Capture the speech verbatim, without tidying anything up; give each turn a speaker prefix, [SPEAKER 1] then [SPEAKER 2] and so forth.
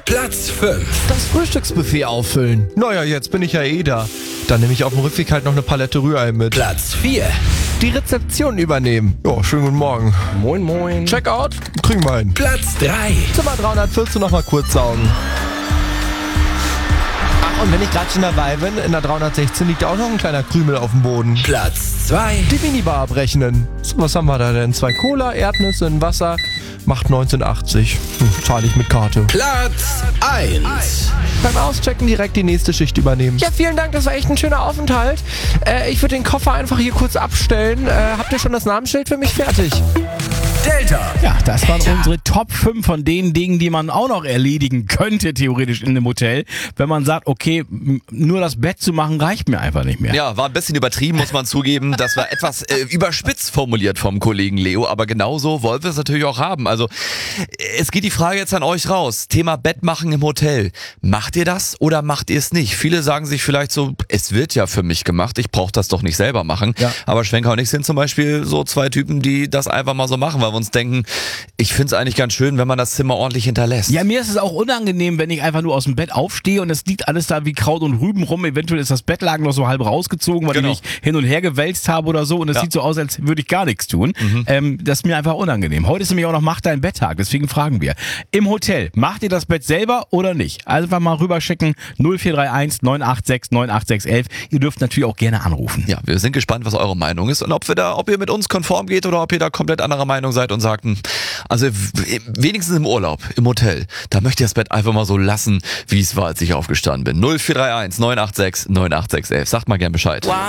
[SPEAKER 1] Platz fünf.
[SPEAKER 2] Das Frühstücksbuffet auffüllen. Naja, jetzt bin ich ja eh da. Dann nehme ich auf dem Rückweg halt noch eine Palette Rührei mit.
[SPEAKER 1] Platz vier.
[SPEAKER 2] Die Rezeption übernehmen. Ja, schönen guten Morgen.
[SPEAKER 3] Moin, moin.
[SPEAKER 2] Checkout? Kriegen wir hin.
[SPEAKER 1] Platz drei.
[SPEAKER 2] Zimmer dreihundertvierzehn noch mal kurz saugen. Ach, und wenn ich gerade schon dabei bin, in der dreihundertsechzehn liegt auch noch ein kleiner Krümel auf dem Boden.
[SPEAKER 1] Platz zwei.
[SPEAKER 2] Die Minibar abrechnen. So, was haben wir da denn? Zwei Cola, Erdnüsse, ein Wasser. Macht neunzehn achtzig. Hm, zahle ich mit Karte.
[SPEAKER 1] Platz eins.
[SPEAKER 2] Beim Auschecken direkt die nächste Schicht übernehmen. Ja, vielen Dank, das war echt ein schöner Aufenthalt. Äh, ich würde den Koffer einfach hier kurz abstellen. Äh, habt ihr schon das Namensschild für mich fertig?
[SPEAKER 1] Delta.
[SPEAKER 3] Ja, das waren
[SPEAKER 1] Delta.
[SPEAKER 3] unsere Top fünf von den Dingen, die man auch noch erledigen könnte, theoretisch in einem Hotel. Wenn man sagt, okay, m- nur das Bett zu machen, reicht mir einfach nicht mehr.
[SPEAKER 4] Ja, war ein bisschen übertrieben, muss man zugeben. Das war etwas äh, überspitzt formuliert vom Kollegen Leo, aber genauso wollen wir es natürlich auch haben. Also es geht die Frage jetzt an euch raus. Thema Bett machen im Hotel. Macht ihr das oder macht ihr es nicht? Viele sagen sich vielleicht so, es wird ja für mich gemacht, ich brauche das doch nicht selber machen.
[SPEAKER 3] Ja.
[SPEAKER 4] Aber Schwenker und ich sind zum Beispiel so zwei Typen, die das einfach mal so machen, weil wir uns denken, ich finde es eigentlich ganz schön, wenn man das Zimmer ordentlich hinterlässt.
[SPEAKER 3] Ja, mir ist es auch unangenehm, wenn ich einfach nur aus dem Bett aufstehe und es liegt alles da wie Kraut und Rüben rum. Eventuell ist das Bettlaken noch so halb rausgezogen, weil
[SPEAKER 4] Genau.
[SPEAKER 3] ich mich hin und her gewälzt habe oder so und es
[SPEAKER 4] Ja.
[SPEAKER 3] sieht so aus, als würde ich gar nichts tun. Ähm, das ist mir einfach unangenehm. Heute ist nämlich auch noch Mach dein Betttag, deswegen fragen wir. Im Hotel, macht ihr das Bett selber oder nicht? Also einfach mal rüberschicken null vier drei eins neun acht sechs neun acht sechs eins. Ihr dürft natürlich auch gerne anrufen.
[SPEAKER 4] Ja, wir sind gespannt, was eure Meinung ist und ob wir da, ob ihr mit uns konform geht oder ob ihr da komplett anderer Meinung seid und sagt, hm, also w- wenigstens im Urlaub, im Hotel, da möchte ich das Bett einfach mal so lassen, wie es war, als ich aufgestanden bin. null vier drei eins neun acht sechs neun acht sechs eins. Sagt mal gern Bescheid.